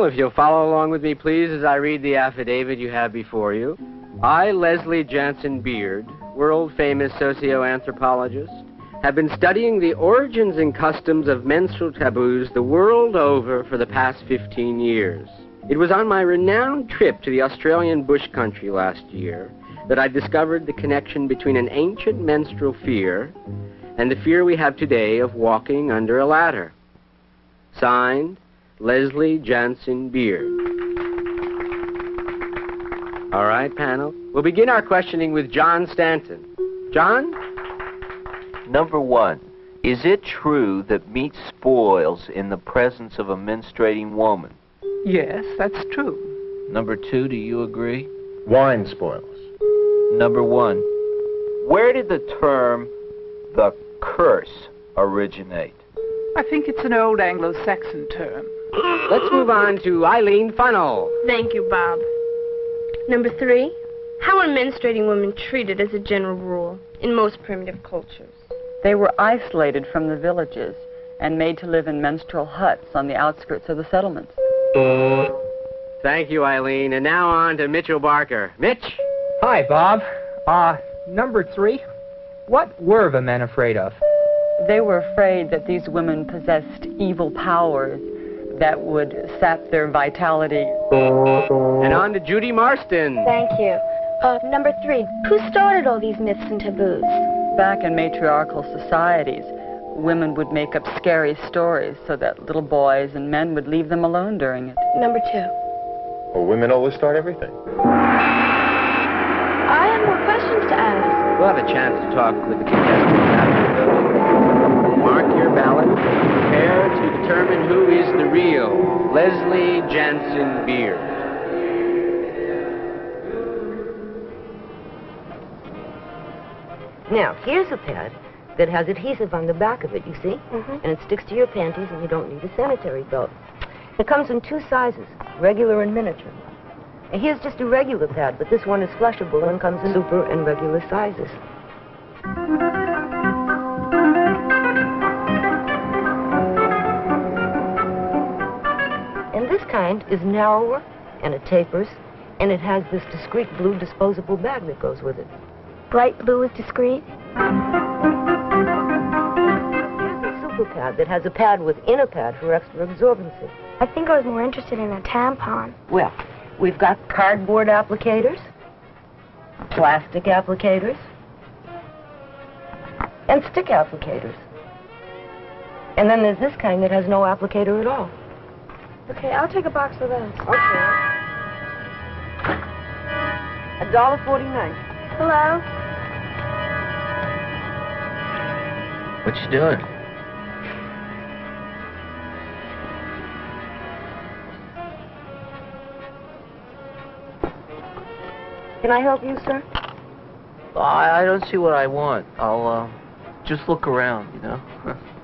Panel, if you'll follow along with me, please, as I read the affidavit you have before you. I, Leslie Jansen Beard, world-famous socio-anthropologist, have been studying the origins and customs of menstrual taboos the world over for the past 15 years. It was on my renowned trip to the Australian bush country last year that I discovered the connection between an ancient menstrual fear and the fear we have today of walking under a ladder. Signed, Leslie Jansen Beard. All right, panel. We'll begin our questioning with John Stanton. John? Number 1, is it true that meat spoils in the presence of a menstruating woman? Yes, that's true. Number 2, do you agree? Wine spoils. Number 1, where did the term the curse originate? I think it's an old Anglo-Saxon term. Let's move on to Eileen Funnell. Thank you, Bob. Number 3, how are menstruating women treated as a general rule in most primitive cultures? They were isolated from the villages and made to live in menstrual huts on the outskirts of the settlements. Thank you, Eileen. And now on to Mitchell Barker. Mitch? Hi, Bob. Number 3, what were the men afraid of? They were afraid that these women possessed evil powers that would sap their vitality. And on to Judy Marston. Thank you. Number 3, who started all these myths and taboos? Back in matriarchal societies, women would make up scary stories so that little boys and men would leave them alone during it. Number 2. Well, women always start everything. I have more questions to ask. We'll have a chance to talk with the contestants after the mark your ballot. Prepare to determine who is the real Leslie Jansen Beard. Now, here's a pad that has adhesive on the back of it, you see? And it sticks to your panties and you don't need a sanitary belt. It comes in 2 sizes, regular and miniature. And here's just a regular pad, but this one is flushable and comes in super and regular sizes. And this kind is narrower, and it tapers, and it has this discreet blue disposable bag that goes with it. Bright blue is discreet? Here's a super pad that has a pad within a pad for extra absorbency. I think I was more interested in a tampon. Well, we've got cardboard applicators, plastic applicators, and stick applicators. And then there's this kind that has no applicator at all. Okay, I'll take a box of those. Okay. $1.49. Hello? What you doing? Can I help you, sir? I don't see what I want. I'll just look around, you know.